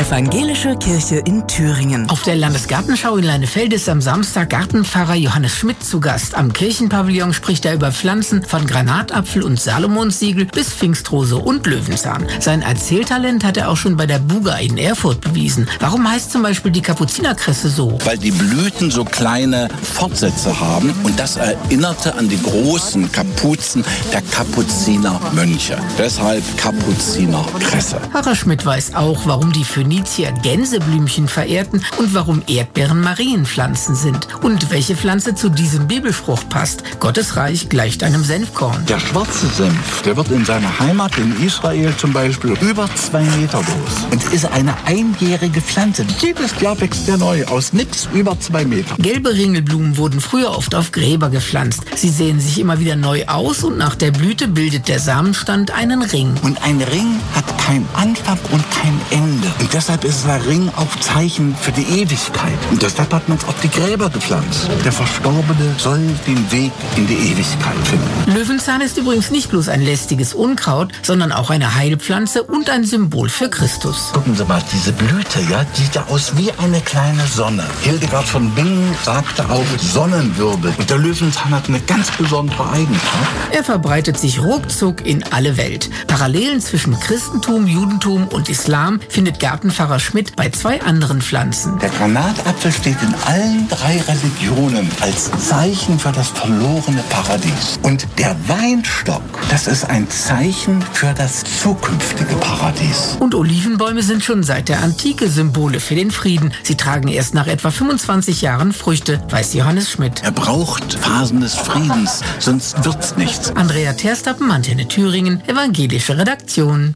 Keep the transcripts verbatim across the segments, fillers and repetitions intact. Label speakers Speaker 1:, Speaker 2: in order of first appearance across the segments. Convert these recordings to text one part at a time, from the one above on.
Speaker 1: Evangelische Kirche in Thüringen.
Speaker 2: Auf der Landesgartenschau in Leinefelde ist am Samstag Gartenpfarrer Johannes Schmidt zu Gast. Am Kirchenpavillon spricht er über Pflanzen von Granatapfel und Salomonssiegel bis Pfingstrose und Löwenzahn. Sein Erzähltalent hat er auch schon bei der Buga in Erfurt bewiesen. Warum heißt zum Beispiel die Kapuzinerkresse so?
Speaker 3: Weil die Blüten so kleine Fortsätze haben und das erinnerte an die großen Kapuzen der Kapuzinermönche. Deshalb Kapuzinerkresse.
Speaker 2: Pfarrer Schmidt weiß auch, warum die Phönizier Gänseblümchen verehrten und warum Erdbeeren Marienpflanzen sind. Und welche Pflanze zu diesem Bibelspruch passt. Gottes Reich gleicht einem Senfkorn.
Speaker 3: Der schwarze Senf, der wird in seiner Heimat in Israel zum Beispiel über zwei Meter groß und ist eine einjährige Pflanze. Jedes Jahr wächst der neu aus nix über zwei Meter.
Speaker 2: Gelbe Ringelblumen wurden früher oft auf Gräber gepflanzt. Sie sehen sich immer wieder neu aus und nach der Blüte bildet der Samenstand einen Ring.
Speaker 3: Und ein Ring hat keinen Anfang und kein Ende. Und deshalb ist der Ring auch Zeichen für die Ewigkeit. Und deshalb hat man es auf die Gräber gepflanzt. Der Verstorbene soll den Weg in die Ewigkeit finden.
Speaker 2: Löwenzahn ist übrigens nicht bloß ein lästiges Unkraut, sondern auch eine Heilpflanze und ein Symbol für Christus.
Speaker 3: Gucken Sie mal, diese Blüte, ja, die sieht ja aus wie eine kleine Sonne. Hildegard von Bingen sagte auch Sonnenwirbel. Und der Löwenzahn hat eine ganz besondere Eigenschaft.
Speaker 2: Er verbreitet sich ruckzuck in alle Welt. Parallelen zwischen Christentum, Judentum und Islam findet Gartenpfarrer Schmidt bei zwei anderen Pflanzen.
Speaker 3: Der Granatapfel steht in allen drei Religionen als Zeichen für das verlorene Paradies. Und der Weinstock, das ist ein Zeichen für das zukünftige Paradies.
Speaker 2: Und Olivenbäume sind schon seit der Antike Symbole für den Frieden. Sie tragen erst nach etwa fünfundzwanzig Jahren Früchte, weiß Johannes Schmidt.
Speaker 3: Er braucht Phasen des Friedens, sonst wird's nichts.
Speaker 2: Andrea Terstappen, Antenne Thüringen, Evangelische Redaktion.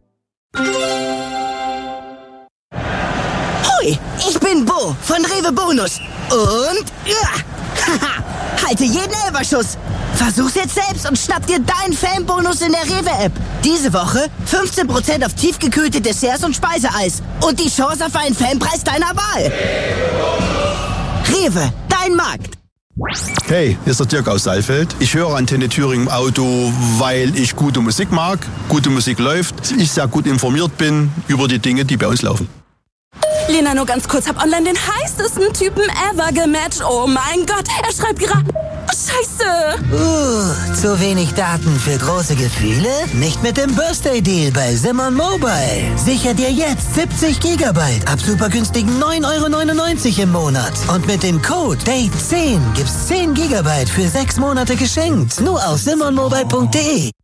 Speaker 4: Hoi, ich bin Bo von Rewe Bonus. Und ja, haha, halte jeden Elberschuss. Versuch's jetzt selbst und schnapp dir deinen Fanbonus in der Rewe-App. Diese Woche fünfzehn Prozent auf tiefgekühlte Desserts und Speiseeis. Und die Chance auf einen Fanpreis deiner Wahl. Rewe, dein Markt.
Speaker 5: Hey, hier ist der Dirk aus Saalfeld. Ich höre Antenne Thüringen im Auto, weil ich gute Musik mag, gute Musik läuft, ich sehr gut informiert bin über die Dinge, die bei uns laufen.
Speaker 6: Lena, nur ganz kurz, hab online den heißesten Typen ever gematcht. Oh mein Gott, er schreibt gerade... Oh, Scheiße!
Speaker 7: Uh, zu wenig Daten für große Gefühle? Nicht mit dem Birthday-Deal bei Simon Mobile. Sicher dir jetzt siebzig Gigabyte ab super günstigen neun Euro neunundneunzig im Monat. Und mit dem Code Date zehn gibt's zehn Gigabyte für sechs Monate geschenkt. Nur auf simon mobile punkt de.